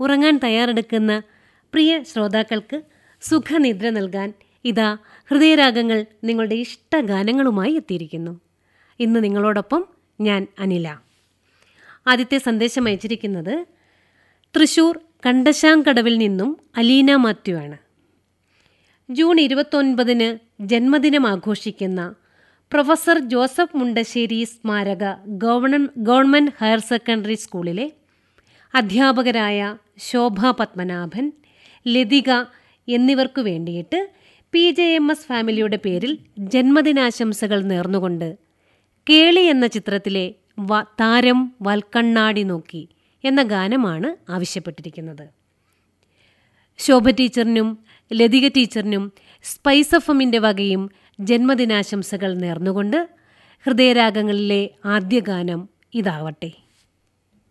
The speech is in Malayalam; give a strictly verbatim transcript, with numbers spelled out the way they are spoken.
ഉറങ്ങാൻ തയ്യാറെടുക്കുന്ന പ്രിയ ശ്രോതാക്കൾക്ക് സുഖനിദ്ര നൽകാൻ ഇതാ ഹൃദയരാഗങ്ങൾ നിങ്ങളുടെ ഇഷ്ടഗാനങ്ങളുമായി എത്തിയിരിക്കുന്നു. ഇന്ന് നിങ്ങളോടൊപ്പം ഞാൻ അനില. ആദ്യത്തെ സന്ദേശം അയച്ചിരിക്കുന്നത് തൃശൂർ കണ്ടശാങ്കടവിൽ നിന്നും അലീന മാത്യു ആണ്. ജൂൺ ഇരുപത്തൊൻപതിന് ജന്മദിനം ആഘോഷിക്കുന്ന പ്രൊഫസർ ജോസഫ് മുണ്ടശ്ശേരി സ്മാരക ഗവൺമെൻറ് ഹയർ സെക്കൻഡറി സ്കൂളിലെ അധ്യാപകരായ ശോഭ പത്മനാഭൻ, ലതിക എന്നിവർക്കു വേണ്ടിയിട്ട് പി ജെ എം എസ് ഫാമിലിയുടെ പേരിൽ ജന്മദിനാശംസകൾ നേർന്നുകൊണ്ട് കേളി എന്ന ചിത്രത്തിലെ വ താരം വൽക്കണ്ണാടി നോക്കി എന്ന ഗാനമാണ് ആവശ്യപ്പെട്ടിരിക്കുന്നത്. ശോഭ ടീച്ചറിനും ലതിക ടീച്ചറിനും സ്പൈസ് എഫ് എമ്മിൻ്റെ വകയും ജന്മദിനാശംസകൾ നേർന്നുകൊണ്ട് ഹൃദയരാഗങ്ങളിലെ ആദ്യ ഗാനം ഇതാവട്ടെ.